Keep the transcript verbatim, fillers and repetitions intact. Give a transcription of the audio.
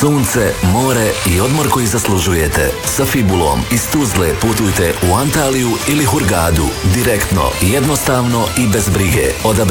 sunce, more i odmor koji zaslužujete. Sa Fibulom iz Tuzle putujte u Antaliju ili Hurgadu. Direktno, jednostavno i bez brige. Odaberite